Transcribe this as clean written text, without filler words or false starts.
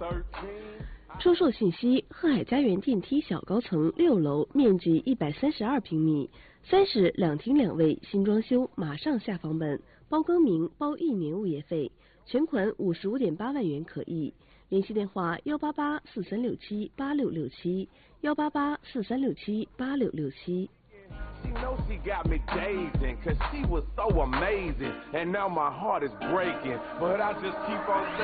出售信息：鹤海家园电梯小高层6楼，面积132平米，3室2厅2卫，新装修，马上下房本，包更名，包1年物业费，全款55.8万元可以。联系电话18843678667，18843678667。 She knows she got me dazing, cause she was so amazing. And now my heart is breaking, but I just keep on saying